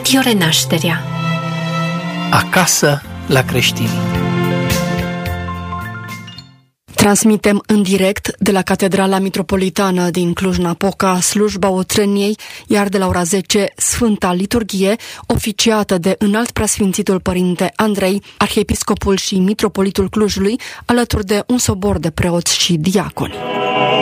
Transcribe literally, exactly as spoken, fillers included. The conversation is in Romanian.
Radio Renașterea. Acasă la creștini. Transmitem în direct de la Catedrala Mitropolitană din Cluj-Napoca slujba Otrăniei, iar de la ora zece Sfânta Liturghie, oficiată de Înalt Preasfințitul Părinte Andrei, arhiepiscopul și mitropolitul Clujului, alături de un sobor de preoți și diaconi.